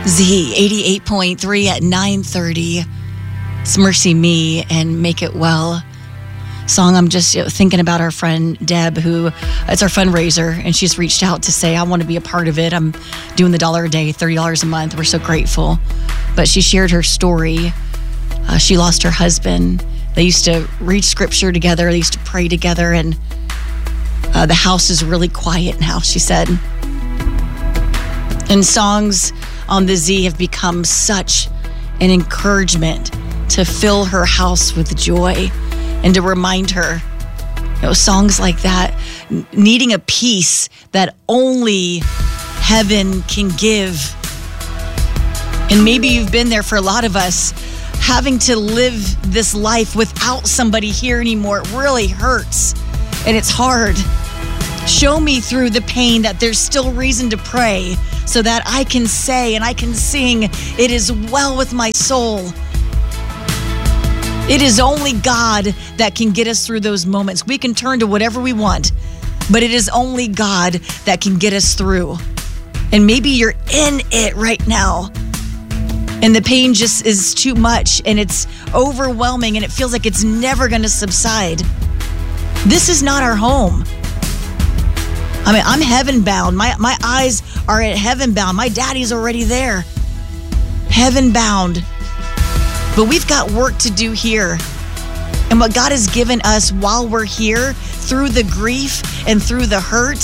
Z 88.3 at 9:30. It's Mercy Me and Make It Well song. I'm just thinking about our friend Deb, who it's our fundraiser, and she's reached out to say, I want to be a part of it. I'm doing the $1 a day, $30 a month. We're so grateful. But she shared her story. She lost her husband. They used to read scripture together. They used to pray together, and the house is really quiet now, she said. And songs on the Z have become such an encouragement to fill her house with joy and to remind her, songs like that, needing a peace that only heaven can give. And maybe you've been there for a lot of us, having to live this life without somebody here anymore. It really hurts and it's hard. Show me through the pain that there's still reason to pray, so that I can say and I can sing, it is well with my soul. It is only God that can get us through those moments. We can turn to whatever we want, but it is only God that can get us through. And maybe you're in it right now, and the pain just is too much, and it's overwhelming, and it feels like it's never going to subside. This is not our home. I mean, I'm heaven bound. My eyes are at heaven bound. My daddy's already there. Heaven bound. But we've got work to do here. And what God has given us while we're here, through the grief and through the hurt,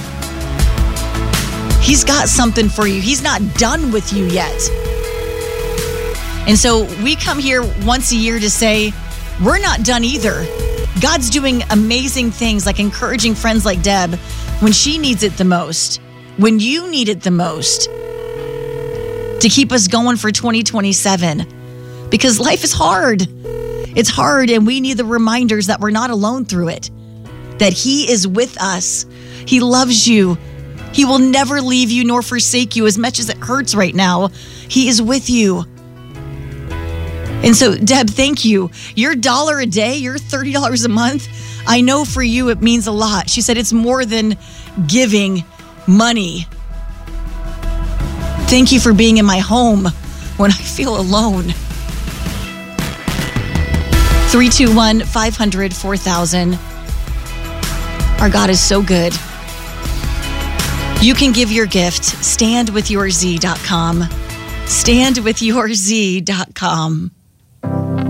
He's got something for you. He's not done with you yet. And so we come here once a year to say, we're not done either. God's doing amazing things, like encouraging friends like Deb when she needs it the most, when you need it the most, to keep us going for 2027. Because life is hard. It's hard, and we need the reminders that we're not alone through it, that He is with us. He loves you. He will never leave you nor forsake you. As much as it hurts right now, He is with you. And so, Deb, thank you. Your $1 a day, your $30 a month, I know for you it means a lot. She said it's more than giving money. Thank you for being in my home when I feel alone. 321-500-4000. Our God is so good. You can give your gift. StandWithYourZ.com. StandWithYourZ.com.